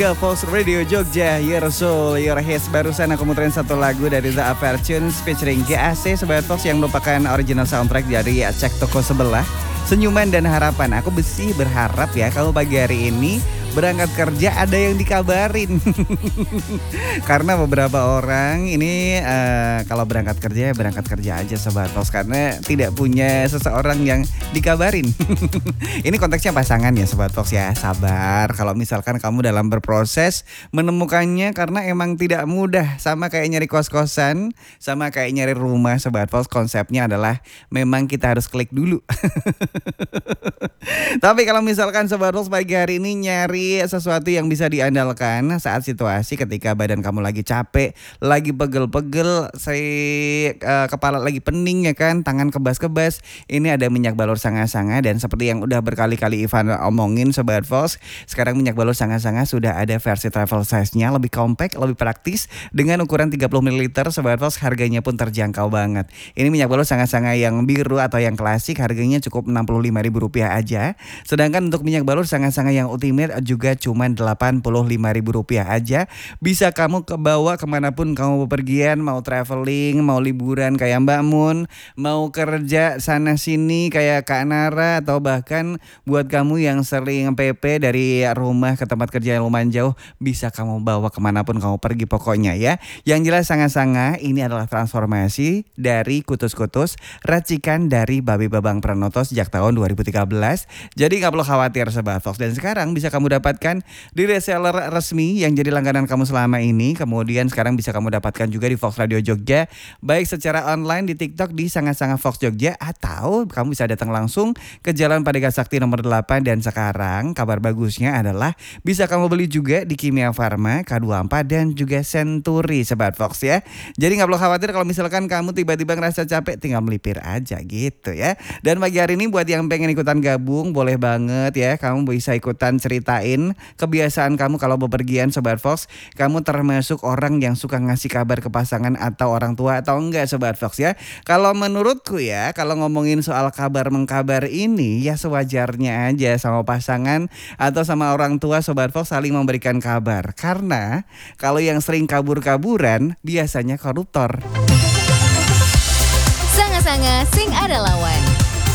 Pulse Radio Jogja, Your Soul, Your Hits. Barusan aku muterin satu lagu dari The Apertunes featuring GAC Sobat Fox yang merupakan original soundtrack dari Cek Toko Sebelah, Senyuman dan Harapan. Aku sih berharap ya kalau pagi hari ini berangkat kerja ada yang dikabarin. Karena beberapa orang ini kalau berangkat kerja aja Sobat Fox, karena tidak punya seseorang yang dikabarin. Ini konteksnya pasangan ya Sobat Fox ya. Sabar kalau misalkan kamu dalam berproses menemukannya, karena emang tidak mudah. Sama kayak nyari kos-kosan, sama kayak nyari rumah Sobat Fox, konsepnya adalah memang kita harus klik dulu. Tapi kalau misalkan Sobat Fox pagi hari ini nyari sesuatu yang bisa diandalkan saat situasi ketika badan kamu lagi capek, lagi pegel-pegel, kepala lagi pening ya kan, tangan kebas-kebas, ini ada minyak balur sanga-sanga. Dan seperti yang udah berkali-kali Ivan omongin Sobat Fox, sekarang minyak balur sanga-sanga sudah ada versi travel size-nya, lebih compact, lebih praktis dengan ukuran 30 ml Sobat Fox, harganya pun terjangkau banget. Ini minyak balur sanga-sanga yang biru atau yang klasik harganya cukup Rp65.000 aja. Sedangkan untuk minyak balur sanga-sanga yang ultimate juga cuma Rp85.000 aja. Bisa kamu bawa kemanapun kamu bepergian, mau traveling, mau liburan kayak Mbak Mun, mau kerja sana sini kayak Kak Nara, atau bahkan buat kamu yang sering PP dari rumah ke tempat kerja yang lumayan jauh, bisa kamu bawa kemanapun kamu pergi pokoknya ya. Yang jelas sanga-sanga ini adalah transformasi dari kutus-kutus racikan dari Babe Babang Pranoto sejak tahun 2013. Jadi gak perlu khawatir Sobat Fox. Dan sekarang bisa kamu dapatkan di reseller resmi yang jadi langganan kamu selama ini. Kemudian sekarang bisa kamu dapatkan juga di Fox Radio Jogja, baik secara online di TikTok di Sanga-Sanga Fox Jogja, atau kamu bisa datang langsung ke Jalan Padega Sakti nomor 8. Dan sekarang kabar bagusnya adalah bisa kamu beli juga di Kimia Farma, K24 dan juga Century Sobat Fox ya. Jadi gak perlu khawatir kalau misalkan kamu tiba-tiba ngerasa capek, tinggal melipir aja gitu ya. Dan pagi hari ini buat yang pengen ikutan gabung, boleh banget ya. Kamu bisa ikutan ceritain kebiasaan kamu kalau bepergian Sobat Fox. Kamu termasuk orang yang suka ngasih kabar ke pasangan atau orang tua atau enggak Sobat Fox ya. Kalau menurutku ya, kalau ngomongin soal kabar mengkabar ini ya sewajarnya aja sama pasangan atau sama orang tua Sobat Fox saling memberikan kabar. Karena kalau yang sering kabur-kaburan biasanya koruptor. Sanga-sanga sing ada lawan.